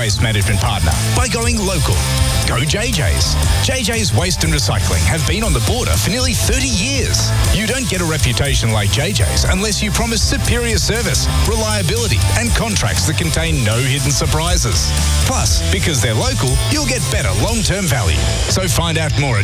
waste management partner by going local. Go JJ's. JJ's Waste and Recycling have been on the border for nearly 30 years. You don't get a reputation like JJ's unless you promise superior service, reliability and contracts that contain no hidden surprises. Plus, because they're local, you'll get better long-term value. So find out more at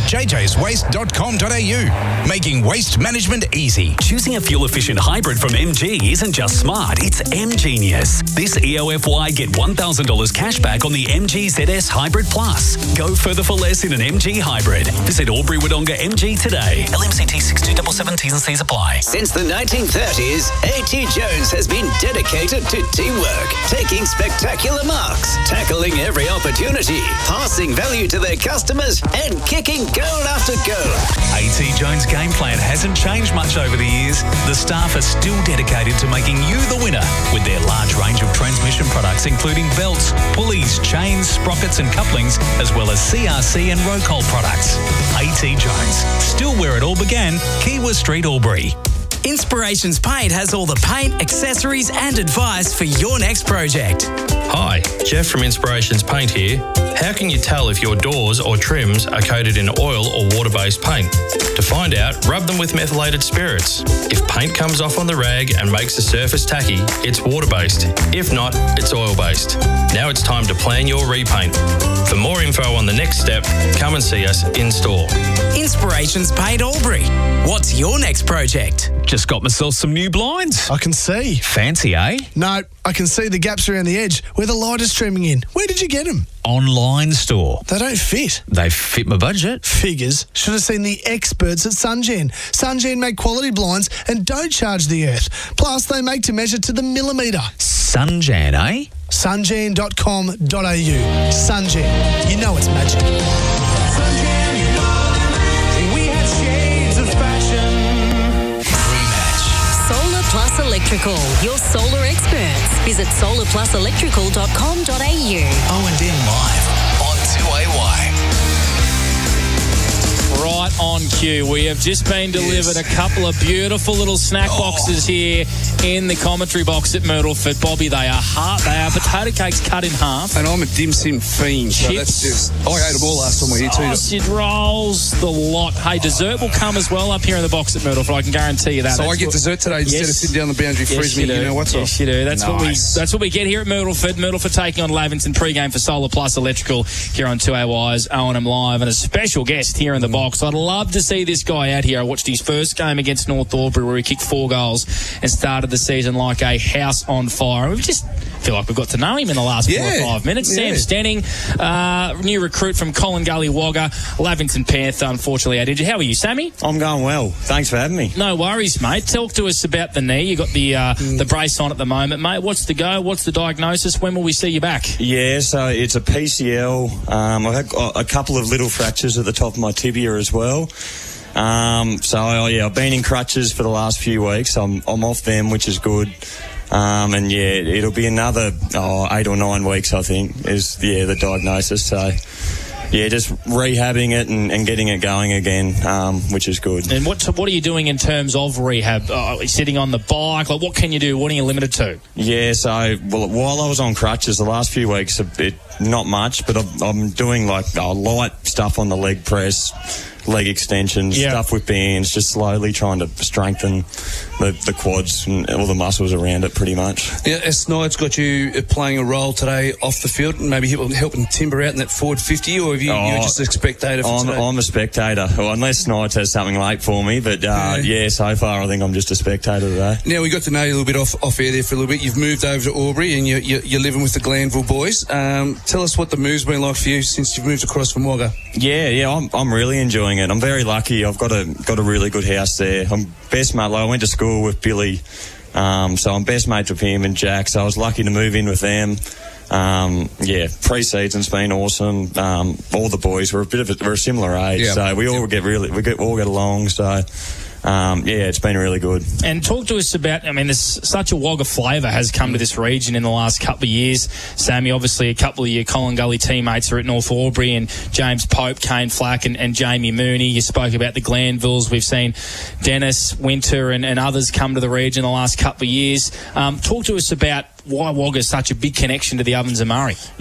jjswaste.com.au, making waste management easy. Choosing a fuel-efficient hybrid from MG isn't just smart, it's M-Genius. This EOFY, get $1,000 cash back on the MG ZS Hybrid Plus. Go further for less in an MG hybrid. Visit Albury Wodonga MG today. LMCT 6277 T's and C's apply. Since the 1930s, A.T. Jones has been dedicated to teamwork, taking spectacular marks, tackling every opportunity, passing value to their customers, and kicking goal after goal. A.T. Jones' game plan hasn't changed much over the years. The staff are still dedicated to making you the winner with their large range of transmission products, including belts, pulleys, chains, sprockets and couplings, as well as CRC and Rocoll products. A.T. Jones, still where it all began, Kiwa Street, Albury. Inspirations Paint has all the paint, accessories and advice for your next project. Hi, Jeff from Inspirations Paint here. How can you tell if your doors or trims are coated in oil or water-based paint? To find out, rub them with methylated spirits. If paint comes off on the rag and makes the surface tacky, it's water-based. If not, it's oil-based. Now it's time to plan your repaint. For more info on the next step, come and see us in store. Inspirations Paint Albury. What's your next project? Just got myself some new blinds. I can see. Fancy, eh? No, I can see the gaps around the edge where the light is streaming in. Where did you get them? Online store. They don't fit. They fit my budget. Figures. Should have seen the experts at Sungen. Sungen make quality blinds and don't charge the earth. Plus, they make to measure to the millimetre. Sungen, eh? Sungen.com.au. Sungen. You know it's magic. Sungen, you know, we have shades of fashion. Solar Plus Electrical, your solar experts. Visit solarpluselectrical.com.au. O&M Live on 2AY. Right on cue. We have just been delivered a couple of beautiful little snack boxes here in the commentary box at Myrtleford. Bobby, they are potato cakes cut in half. And I'm a dim sim fiend. So Chips. that's just, I ate them all last time we were here too. Sausage rolls, the lot. Hey, dessert will come as well up here in the box at Myrtleford. I can guarantee you that. So I get dessert today instead of sitting down the boundary freezing me. You know what's Yes, you do. That's what we get here at Myrtleford. Myrtleford taking on Lavington pre-game for Solar Plus Electrical here on 2AY's O&M Live, and a special guest here in the box. I'd love to see this guy out here. I watched his first game against North Albury where he kicked 4 goals and started the season like a house on fire. We just feel like we've got to know him in the last 4 or 5 minutes. Yeah. Sam Stenning, new recruit from Colin Gully Wagga, Lavington Panther, unfortunately out injured. How are you, Sammy? I'm going well. Thanks for having me. No worries, mate. Talk to us about the knee. You got the brace on at the moment, mate. What's the go? What's the diagnosis? When will we see you back? Yeah, so it's a PCL. I've had a couple of little fractures at the top of my tibia as well. I've been in crutches for the last few weeks. I'm off them, which is good. And yeah, it'll be another 8 or 9 weeks, I think, is the diagnosis. So yeah, just rehabbing it and getting it going again, which is good. And what are you doing in terms of rehab? Sitting on the bike? Like, what can you do? What are you limited to? Yeah, so while I was on crutches the last few weeks, not much, but I'm doing like light stuff on the leg press, leg extensions, stuff with bands, just slowly trying to strengthen the quads and all the muscles around it pretty much. Yeah, Snide's got you playing a role today off the field and maybe helping Timber out in that forward 50, or have you're just a spectator for today? I'm a spectator, unless Snides has something late for me, but so far I think I'm just a spectator today. Now, we got to know you a little bit off air there for a little bit. You've moved over to Albury and you're living with the Glanville boys. Tell us what the move's been like for you since you've moved across from Wagga. Yeah, I'm really enjoying it. I'm very lucky. I've got a really good house there. I'm best mate. I went to school with Billy, so I'm best mates with him and Jack. So I was lucky to move in with them. Pre-season's been awesome. All the boys we're a similar age, so we all get along. So. It's been really good. And talk to us about, there's such a Wagga flavour has come to this region in the last couple of years. Sammy, obviously a couple of your Colin Gully teammates are at North Albury, and James Pope, Kane Flack and Jamie Mooney. You spoke about the Glanvilles. We've seen Dennis Winter and others come to the region the last couple of years. Talk to us about why Wagga is such a big connection to the Ovens and Murray.